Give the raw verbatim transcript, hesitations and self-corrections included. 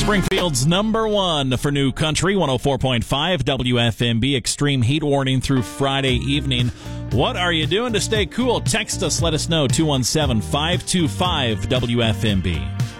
Springfield's number one for New Country, one oh four point five W F M B. Extreme heat warning through Friday evening. What are you doing to stay cool? Text us, let us know, two one seven, five two five W F M B.